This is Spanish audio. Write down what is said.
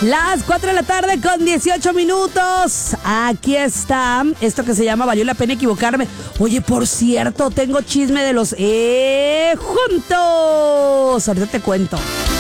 Las 4 de la tarde con 18 minutos. Aquí está esto que se llama Valió la pena equivocarme. Oye, por cierto, tengo chisme de los juntos. Ahorita te cuento.